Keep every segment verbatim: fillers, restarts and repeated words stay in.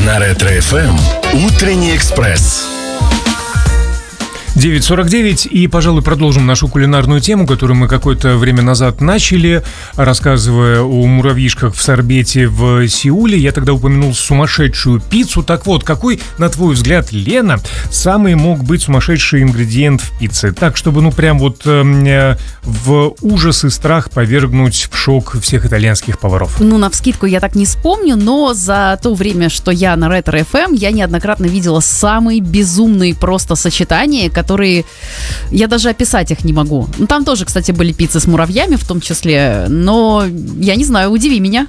На Ретро-эф эм «Утренний экспресс». девять сорок девять, и, пожалуй, продолжим нашу кулинарную тему, которую мы какое-то время назад начали, рассказывая о муравьишках в сорбете в Сеуле. Я тогда упомянул сумасшедшую пиццу. Так вот, какой, на твой взгляд, Лена, самый мог быть сумасшедший ингредиент в пицце? Так, чтобы, ну, прям вот э, в ужас и страх повергнуть в шок всех итальянских поваров. Ну, навскидку я так не вспомню, но за то время, что я на Ретро-эф эм, я неоднократно видела самые безумные просто сочетания, которые я даже описать их не могу. Ну, там тоже, кстати, были пиццы с муравьями в том числе, но я не знаю, удиви меня.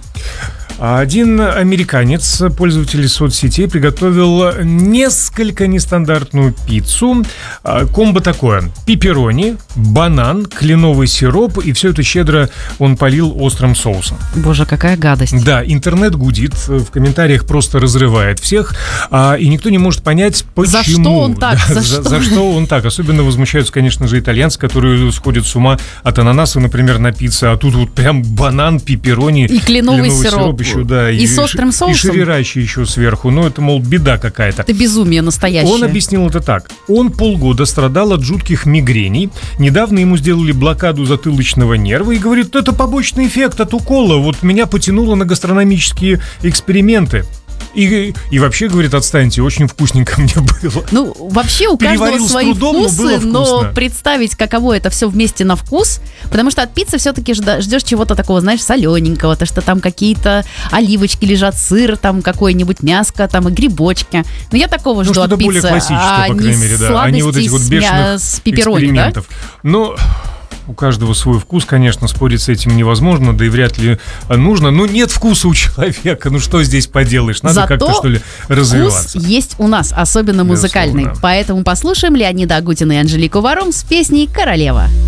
Один американец, пользователь соцсетей, приготовил несколько нестандартную пиццу. Комбо такое: пепперони, банан, кленовый сироп, и все это щедро он полил острым соусом. Боже, какая гадость. Да, интернет гудит, в комментариях просто разрывает всех, и никто не может понять, почему. За что он так? Да, за, за, что? за что он так? Особенно возмущаются, конечно же, итальянцы, которые сходят с ума от ананаса, например, на пицце, а тут вот прям банан, пепперони и кленовый, кленовый сироп. сироп еще, да, и, и с острым соусом. И шрирачи еще сверху. Ну, это, мол, беда какая-то. Это безумие настоящее. Он объяснил это так. Он полгода страдал от жутких мигрений. Недавно ему сделали блокаду затылочного нерва и говорит, это побочный эффект от укола. Вот меня потянуло на гастрономические эксперименты. И, и вообще, говорит, отстаньте, очень вкусненько мне было. Ну, вообще у каждого Переварил свои трудом, вкусы, но, но представить, каково это все вместе на вкус, потому что от пиццы все-таки ждешь чего-то такого, знаешь, солененького, то что там какие-то оливочки лежат, сыр, там какое-нибудь мяско, там и грибочки. Но я такого ну, жду от пиццы, более классическое, а по крайней мере, да, а не вот этих вот бешеных с пепперони, экспериментов. Да? Но у каждого свой вкус, конечно, спорить с этим невозможно, да и вряд ли нужно. Но нет вкуса у человека, ну что здесь поделаешь? Надо Зато как-то, что ли, развиваться. Вкус есть у нас, особенно музыкальный. Безусловно. Поэтому послушаем Леонида Агутина и Анжелику Варум с песней «Королева».